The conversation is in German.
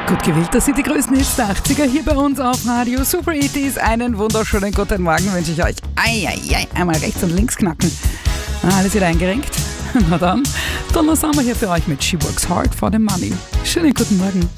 Gut gewählt, das sind die größten Hits der 80er hier bei uns auf Radio Super 80s. Einen wunderschönen guten Morgen wünsche ich euch. Einmal rechts und links knacken. Alles wieder eingerenkt? Na dann, Donna Summer hier für euch mit She Works Hard for the Money. Schönen guten Morgen.